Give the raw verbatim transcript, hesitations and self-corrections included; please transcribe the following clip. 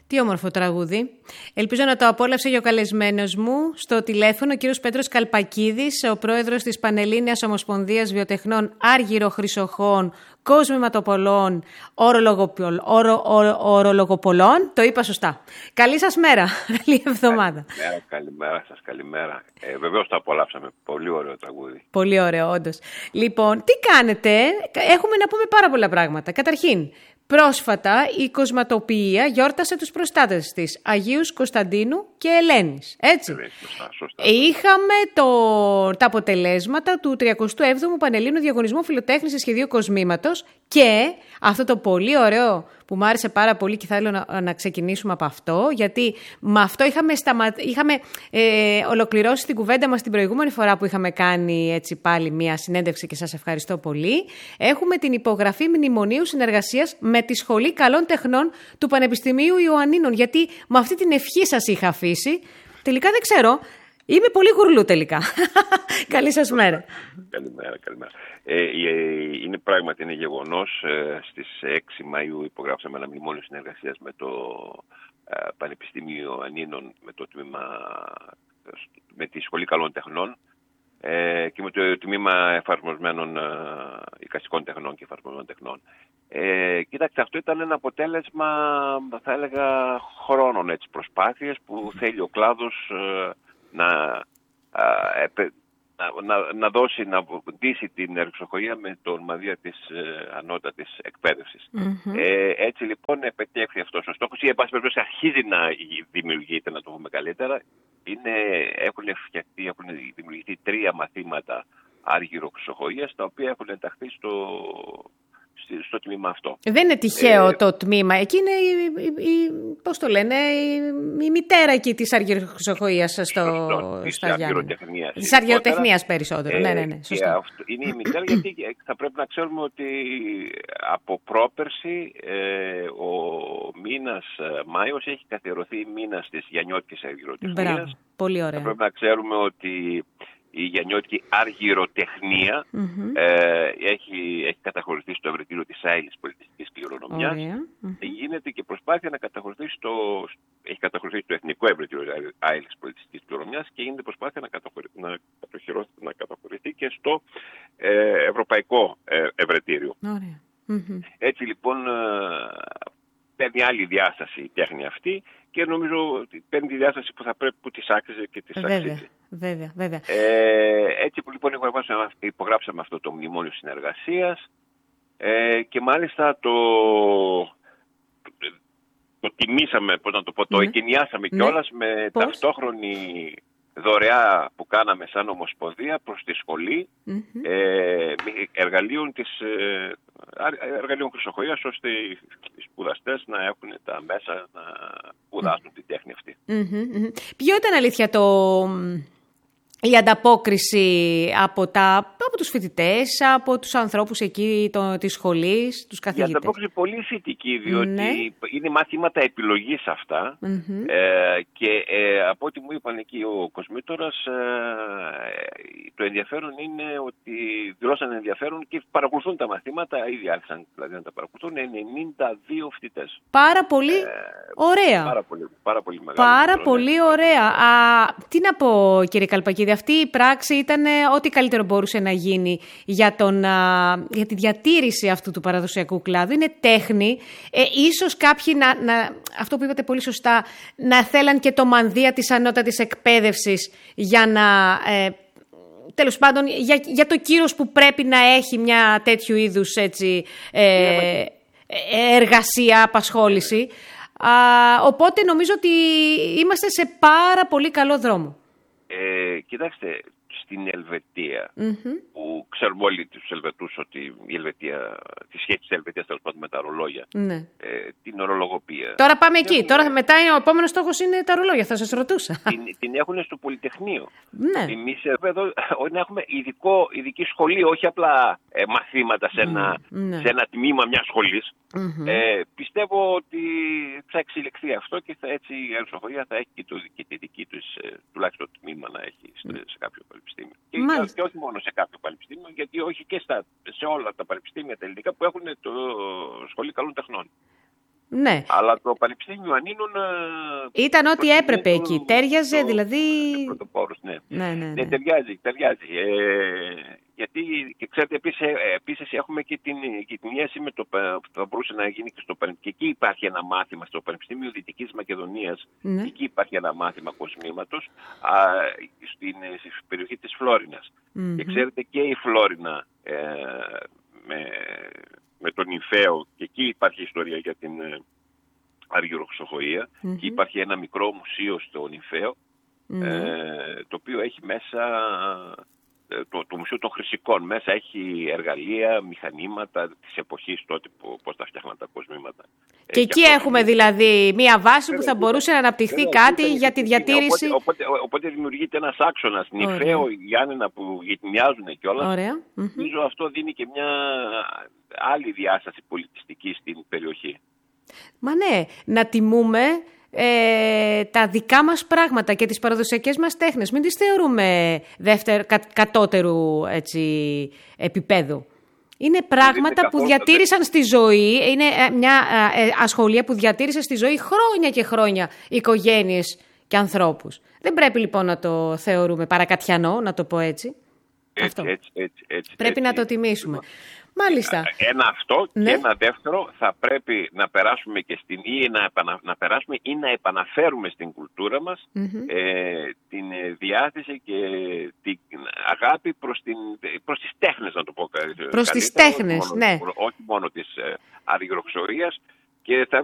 Τι όμορφο τραγούδι. Ελπίζω να το απόλαυσε και ο καλεσμένος μου στο τηλέφωνο, ο κύριος Πέτρος Καλπακίδης, ο πρόεδρος της Πανελλήνιας Ομοσπονδίας Βιοτεχνών Άργυρο-Χρυσοχώων, Κοσμηματοπολών, Ορολογοπολών. Το είπα σωστά. Καλή σας μέρα. Καλή εβδομάδα. Καλημέρα, καλημέρα σας, καλημέρα. Ε, βεβαίως το απολαύσαμε. Πολύ ωραίο τραγούδι. Πολύ ωραίο, όντως. Λοιπόν, τι κάνετε? Έχουμε να πούμε πάρα πολλά πράγματα. Καταρχήν, πρόσφατα η Κοσματοποιία γιόρτασε τους προστάτες της, Αγίους Κωνσταντίνου και Ελένης, έτσι. Σωστά, σωστά. Είχαμε το, τα αποτελέσματα του τριακοστού έβδομου Πανελλήνιου Διαγωνισμού Φιλοτέχνης Σχεδίου Κοσμήματος και αυτό το πολύ ωραίο που μου άρεσε πάρα πολύ και θέλω να, να ξεκινήσουμε από αυτό, γιατί με αυτό είχαμε, σταμα... είχαμε ε, ολοκληρώσει την κουβέντα μας την προηγούμενη φορά που είχαμε κάνει έτσι πάλι μία συνέντευξη και σας ευχαριστώ πολύ. Έχουμε την υπογραφή μνημονίου συνεργασίας με τη Σχολή Καλών Τεχνών του Πανεπιστημίου Ιωαννίνων, γιατί με αυτή την ευχή σας είχα αφήσει. Τελικά δεν ξέρω. Είμαι πολύ γουρλού τελικά. Καλή σας μέρα. Καλημέρα, καλημέρα. Ε, είναι πράγματι είναι γεγονός. Ε, στις έξι Μαΐου υπογράψαμε ένα μνημόνιο συνεργασίας με το ε, Πανεπιστήμιο Ιωαννίνων, με το τμήμα, με τη Σχολή Καλών Τεχνών ε, και με το τμήμα εφαρμοσμένων ε, εικαστικών τεχνών και εφαρμοσμένων τεχνών. Ε, κοίταξε, αυτό ήταν ένα αποτέλεσμα, θα έλεγα, χρόνων έτσι, προσπάθειες που θέλει ο κλάδος ε, να, να, να, να δώσει, να ντύσει την ερξοχοεία με το ορμαδία της ε, ανώτατης εκπαίδευσης. Mm-hmm. Ε, έτσι λοιπόν επετέχθη αυτός ο στόχος ή εν πάση περιπτώσει αρχίζει να δημιουργείται, να το πούμε καλύτερα. Είναι, έχουν φτιαχτεί, έχουν δημιουργηθεί τρία μαθήματα άργυρο-χρυσοχοείας, τα οποία έχουν ενταχθεί στο... στο τμήμα αυτό. Δεν είναι τυχαίο ε, το τμήμα. Εκεί είναι η, η, η, πώς το λένε, η, η μητέρα εκεί της αργυροχρυσοχοείας στο, στα Γιάννενα. Της αργυροτεχνίας περισσότερο. Ε, ναι, ναι, ναι, σωστό. Αυτό είναι η μητέρα γιατί θα πρέπει να ξέρουμε ότι από πρόπερση ε, ο μήνας Μάιος έχει καθιερωθεί μήνας της Γιαννιώτικης αργυροτεχνίας. Μπράβο, πολύ ωραία. Θα πρέπει να ξέρουμε ότι η Γιαννιώτικη αργυροτεχνία mm-hmm. ε, έχει, έχει καταχωρηθεί στο ευρετήριο της Άειλης πολιτιστικής κληρονομιάς. Mm-hmm. Γίνεται και προσπάθεια να καταχωρηθεί στο, έχει καταχωρηθεί στο εθνικό ευρετήριο της Άειλης πολιτιστικής κληρονομιάς και γίνεται προσπάθεια να, καταχωρη, να, να καταχωρηθεί και στο ε, ευρωπαϊκό ε, ευρετήριο. Mm-hmm. Έτσι λοιπόν παίρνει άλλη διάσταση η τέχνη αυτή και νομίζω ότι παίρνει τη διάσταση που θα πρέπει, που της άξιζε και της αξίζει. Βέβαια, βέβαια. Ε, έτσι που λοιπόν υπογράψαμε αυτό το μνημόνιο συνεργασίας ε, και μάλιστα το, το τιμήσαμε, πώς να το πω, το ναι. εγκαινιάσαμε ναι. κιόλας με πώς? ταυτόχρονη δωρεά που κάναμε σαν Ομοσπονδία προς τη σχολή mm-hmm. ε, εργαλείων της ε, εργαλείων χρυσοχοείας ώστε οι σπουδαστές να έχουν τα μέσα να σπουδάσουν mm-hmm. την τέχνη αυτή. Mm-hmm. Ποιο ήταν αλήθεια το... η ανταπόκριση από, τα, από τους φοιτητές, από τους ανθρώπους εκεί το, της σχολής, τους καθηγητές? Η ανταπόκριση πολύ θετική, διότι ναι. είναι μαθήματα επιλογής αυτά mm-hmm. ε, και ε, από ό,τι μου είπαν εκεί ο Κοσμήτωρας, ε, το ενδιαφέρον είναι ότι δηλώσαν ενδιαφέρον και παρακολουθούν τα μαθήματα, ήδη άρχισαν δηλαδή να τα παρακολουθούν, ενενήντα δύο φοιτητές. Πάρα πολύ ε, ωραία. Πάρα πολύ, πάρα πολύ μεγάλο. Πάρα μικρό, πολύ ναι. ωραία. Α, τι να πω κύριε Καλπακίδη, αυτή η πράξη ήταν ό,τι καλύτερο μπορούσε να γίνει για, τον, α, για τη διατήρηση αυτού του παραδοσιακού κλάδου. Είναι τέχνη. Ε, ίσως κάποιοι, να, να, αυτό που είπατε πολύ σωστά, να θέλαν και το μανδύα της ανώτατης εκπαίδευσης για να... Ε, τέλος πάντων, για, για το κύρος που πρέπει να έχει μια τέτοιου είδους έτσι, ε, εργασία, απασχόληση. Α, οπότε νομίζω ότι είμαστε σε πάρα πολύ καλό δρόμο. Ε, κοιτάξτε, στην Ελβετία, mm-hmm. που ξέρουμε όλοι τους Ελβετούς ότι η Ελβετία, τη σχέση της Ελβετίας τέλος πάντων με τα ρολόγια, ναι. ε, την ορολογοπία. Τώρα πάμε εκεί. Έχουμε... Τώρα μετά ο επόμενος στόχος είναι τα ρολόγια, θα σας ρωτούσα. Την, την έχουν στο Πολυτεχνείο. Ναι. Εμείς εδώ να έχουμε ειδικό, ειδική σχολή, όχι απλά ε, μαθήματα σε ένα, mm, ναι. σε ένα τμήμα μιας σχολής. Mm-hmm. Ε, πιστεύω ότι θα εξελιχθεί αυτό και θα, έτσι η αεροσοχωρία θα έχει και, το, και τη δική του τουλάχιστον τμήμα να έχει σε, σε κάποιο πανεπιστήμιο. Και, και, και όχι μόνο σε κάποιο πανεπιστήμιο, γιατί όχι και στα, σε όλα τα πανεπιστήμια τα ελληνικά που έχουν το Σχολή Καλών Τεχνών. Ναι. Αλλά το Πανεπιστήμιο Ανίνων ήταν ό,τι έπρεπε εκεί. Τέριαζε, το, δηλαδή. Πρωτοπόρος, ναι. Ναι, ναι, ναι. ναι, ταιριάζει. ταιριάζει. Ε, γιατί, και ξέρετε, επίσης, επίσης έχουμε και την, και την ίαση με το που θα μπορούσε να γίνει και στο Πανεπιστήμιο. Και εκεί υπάρχει ένα μάθημα στο Πανεπιστήμιο Δυτικής Μακεδονίας. Ναι. Εκεί υπάρχει ένα μάθημα κοσμήματος α, στην, στην περιοχή της Φλόρινας. Mm-hmm. Και ξέρετε, και η Φλόρινα ε, με, με τον Νυμφαίο, και εκεί υπάρχει ιστορία για την αργυροξοχοΐα. Mm-hmm. Και υπάρχει ένα μικρό μουσείο στο Νυμφαίο, mm-hmm. ε, το οποίο έχει μέσα το, το Μουσείο των Χρυσικών. Μέσα έχει εργαλεία, μηχανήματα της εποχής τότε, πώς τα φτιάχναν τα κοσμήματα. Και ε, εκεί και έχουμε είναι... δηλαδή μία βάση που θα μπορούσε να αναπτυχθεί Βέβαια, κάτι ήταν, για τη διατήρηση. Οπότε, οπότε, οπότε δημιουργείται ένας άξονας, Νυμφαίο, Γιάννενα, που γειτονιάζουν κιόλας. Νομίζω αυτό δίνει και μια άλλη διάσταση πολιτιστική στην περιοχή. Μα ναι, να τιμούμε ε, τα δικά μας πράγματα και τις παραδοσιακές μας τέχνες. Μην τις θεωρούμε δεύτερο, κα, κατώτερου έτσι, επίπεδου. Είναι πράγματα που διατήρησαν στη ζωή, είναι μια ε, ασχολία που διατήρησε στη ζωή χρόνια και χρόνια οικογένειες και ανθρώπους. Δεν πρέπει λοιπόν να το θεωρούμε παρακατιανό, να το πω έτσι. έτσι, αυτό. έτσι, έτσι, έτσι πρέπει έτσι, να το τιμήσουμε. Μάλιστα. Ένα αυτό ναι. Και ένα δεύτερο, θα πρέπει να περάσουμε και στην, ή να, επανα, να περάσουμε ή να επαναφέρουμε στην κουλτούρα μας mm-hmm. ε, την διάθεση και την αγάπη προς, την, προς τις τέχνες, να το πω καλύτερα. Προς τις τέχνες, όχι μόνο, ναι. Όχι μόνο της ε, αργυροξορίας, και θα